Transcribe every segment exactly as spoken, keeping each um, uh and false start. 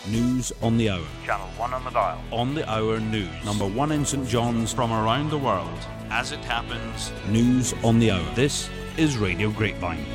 News on the hour. Channel one on the dial. On the hour news. Number one in St John's. From around the world. As it happens. News on the hour. This is Radio Grapevine.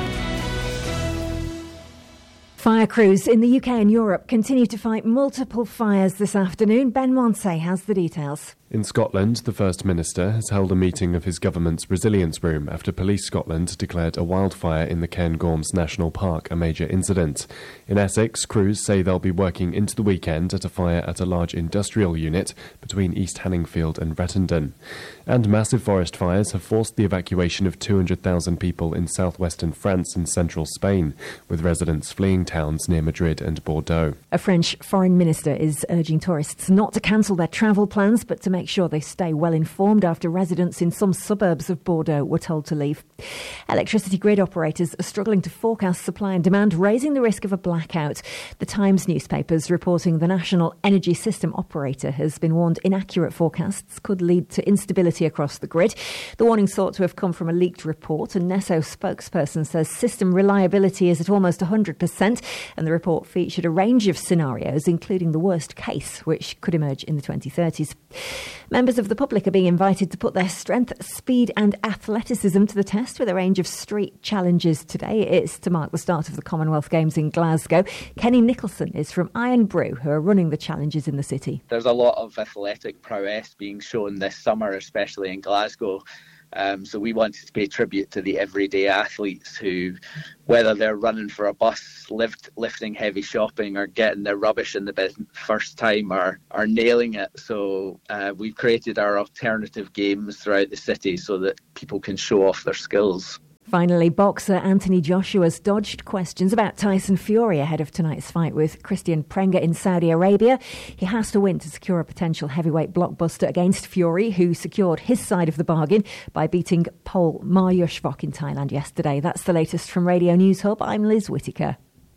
Fire crews in the U K and Europe continue to fight multiple fires this afternoon. Ben Monsey has the details. In Scotland, the First Minister has held a meeting of his government's resilience room after Police Scotland declared a wildfire in the Cairngorms National Park a major incident. In Essex, crews say they'll be working into the weekend at a fire at a large industrial unit between East Hanningfield and Rettendon. And massive forest fires have forced the evacuation of two hundred thousand people in southwestern France and central Spain, with residents fleeing towns near Madrid and Bordeaux. A French foreign minister is urging tourists not to cancel their travel plans, but to make sure they stay well informed after residents in some suburbs of Bordeaux were told to leave. Electricity grid operators are struggling to forecast supply and demand, raising the risk of a blackout. The Times newspapers reporting the National Energy System Operator has been warned inaccurate forecasts could lead to instability across the grid. The warning's thought to have come from a leaked report. A NESO spokesperson says system reliability is at almost one hundred percent, and the report featured a range of scenarios, including the worst case, which could emerge in the twenty thirties. Members of the public are being invited to put their strength, speed and athleticism to the test with a range of street challenges today. It's to mark the start of the Commonwealth Games in Glasgow. Kenny Nicholson is from Iron Brew, who are running the challenges in the city. There's a lot of athletic prowess being shown this summer, especially in Glasgow. Um, so we wanted to pay tribute to the everyday athletes who, whether they're running for a bus, lift, lifting heavy shopping or getting their rubbish in the bin first time, are, are nailing it. So uh, we've created our alternative games throughout the city so that people can show off their skills. Finally, boxer Anthony Joshua's dodged questions about Tyson Fury ahead of tonight's fight with Christian Prenga in Saudi Arabia. He has to win to secure a potential heavyweight blockbuster against Fury, who secured his side of the bargain by beating Pol Marjushvok in Thailand yesterday. That's the latest from Radio News Hub. I'm Liz Whittaker.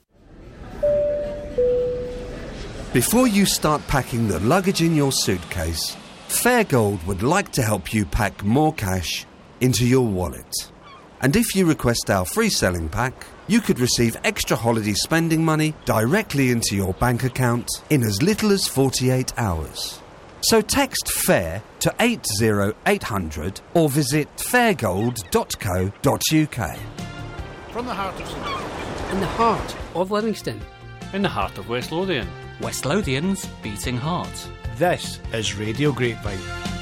Before you start packing the luggage in your suitcase, Fairgold would like to help you pack more cash into your wallet. And if you request our free selling pack, you could receive extra holiday spending money directly into your bank account in as little as forty-eight hours. So text FAIR to eight zero eight hundred or visit fairgold dot co dot uk. From the heart of St In the heart of Livingston. In the heart of West Lothian. West Lothian's beating heart. This is Radio Grapevine.